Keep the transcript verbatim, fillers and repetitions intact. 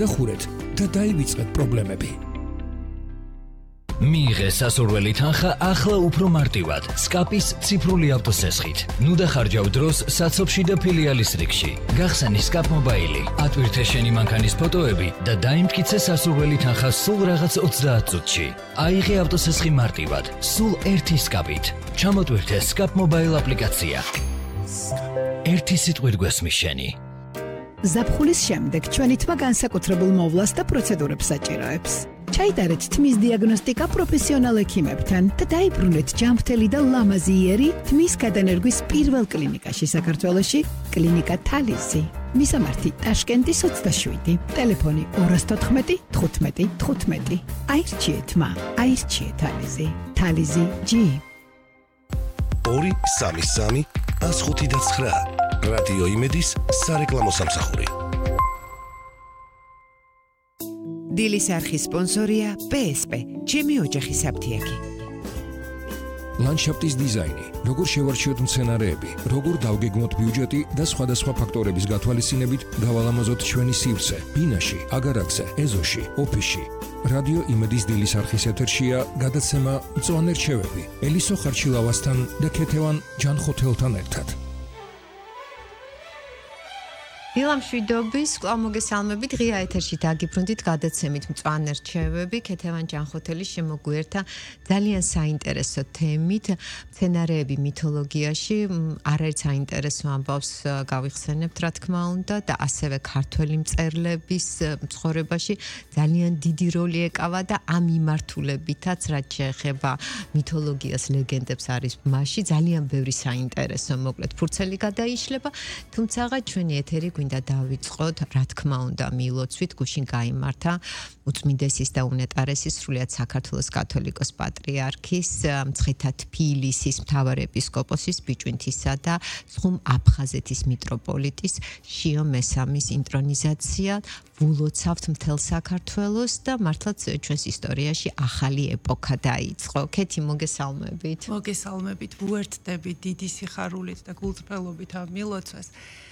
გადახურეთ და დაივიწყეთ პრობლემები. მიიღე სასურველი თანხა ახლა უფრო მარტივად სკაპის ციფრული ავტოსესხით. ნუ დახარჯავ დროს საცობში და ფილიალის რიგში. გახსენი სკაპ მობაილი, ატვირთე შენი მანქანის ფოტოები და დაიმტკიცე სასურველი თანხა სულ რაღაც ოცდაათ წუთში. აიღე ავტოსესხი მარტივად, სულ ერთი სკაპით. ჩამოტვირთე სკაპ მობაილ აპლიკაცია. ერთი სიტყვით გვესმის შენი. ზაფხულის შემდეგ ჩვენი თმა განსაკუთრებულ მოვლას და პროცედურებს საჭიროებს. ჩაიტარეთ თმის დიაგნოსტიკა პროფესიონალ ექიმებთან და დაიბრუნეთ ჯანმრთელი და ლამაზი იერი თმის გადანერგვის პირველ კლინიკაში საქართველოში, კლინიკა თალიზი. მისამართი ტაშკენტის ოცდაშვიდი, ტელეფონი ორას თოთხმეტი თხუთმეტი თხუთმეტი. აირჩიე თმა, აირჩიე თალიზი. თალიზი ჯი. ორი სამი სამი ას ხუთი და ცხრა. რადიო იმედის სარეკლამო სამსახური. დილის არხის სპონსორია პე ეს პე, ჩემი ოჯახის აფთიაქი. ლანდშაფტის დიზაინი, როგორ შევარჩიოთ მცენარეები, როგორ დავგეგმოთ ბიუჯეტი და სხვადასხვა ფაქტორების გათვალისწინებით გავალამაზოთ ჩვენი სივრცე, ბინაში, აგარაკზე, ეზოში, ოფისში. რადიო იმედის დილის არხის ეთერშია გადაცემა მწვანე რჩევები, ელისო ხარჩილავასთან და ქეთევან ჯანხოთელთან ერთად. დილამშვიდობის, კვლავ მოგესალმებით, ღია ეთერში დაგიბრუნდით გადაცემით მწვანე რჩევები, ქეთევან ჯანხოთელის შემოგვიერთა ძალიან საინტერესო თემით, მცენარეები მითოლოგიაში, არაერთ საინტერესო ამბავს გავიხსენებთ, რა თქმა უნდა, და ასევე ქართველი მწერლების ცხოვრებაში ძალიან დიდი როლი ეკავა და ამ მიმართულებითაც, რაც შეეხება მითოლოგიას, ლეგენდებს არის მასში ძალიან ბევრი საინტერესო, მოკლედ ფურცელი გადაიშლება, თუმცა ჩვენი ეთერი გვინდა დავიწყოთ, რა თქმა უნდა, მილოცვით, გუშინ გაიმართა უწმინდესის და უნეტარესის სრულიად საქართველოს კათოლიკოს პატრიარქის მცხეთა თბილისის მთავარეპისკოპოსის ბიჭვინთისა და სხუმ აფხაზეთის მიტროპოლიტის შიო მესამის ინტრონიზაცია. ვულოცავთ მთელ საქართველოს და მართლაც ჩვენს ისტორიაში ახალი ეპოქა დაიწყო. ქეთი, მოგესალმებით. მოგესალმებით, ვუერთდებით დიდი სიხარულით და გულწრფელობით ამ მილოცვას.